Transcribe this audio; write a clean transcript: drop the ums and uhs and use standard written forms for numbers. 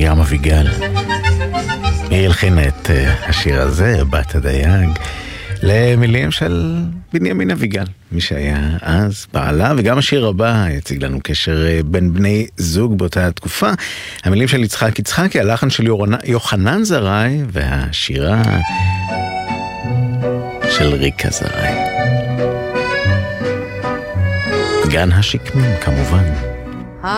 מרים אביגל. היא הלחינה את השיר הזה, בת הדייג, למילים של בנימין אביגל, מי שהיה אז בעלה, וגם השיר הבא יציג לנו קשר בין בני זוג באותה תקופה. המילים של יצחק יצחקי, הלחן של יוחנן זרעי, והשירה של ריקה זרעי. גן השקמים כמובן.